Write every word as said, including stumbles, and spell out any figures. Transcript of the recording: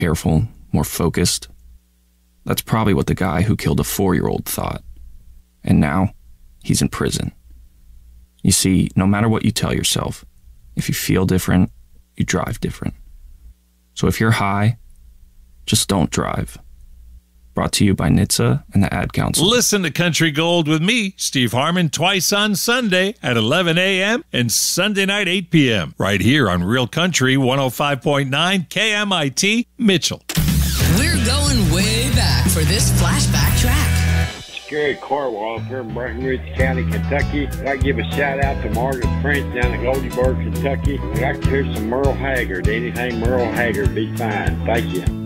careful, more focused. That's probably what the guy who killed a four-year-old thought. And now, he's in prison. You see, no matter what you tell yourself, if you feel different, you drive different. So if you're high, just don't drive. Brought to you by N H T S A and the Ad Council. Listen to Country Gold with me, Steve Harmon, twice on Sunday at eleven a.m. and Sunday night eight p.m. right here on Real Country one oh five point nine K M I T Mitchell. We're going way back for this flashback track. Gary Carwall up here in Breckenridge County, Kentucky. I'd like to give a shout out to Margaret Prince down in Goldsboro, Kentucky. I'd like to hear some Merle Haggard. Anything Merle Haggard be fine. Thank you.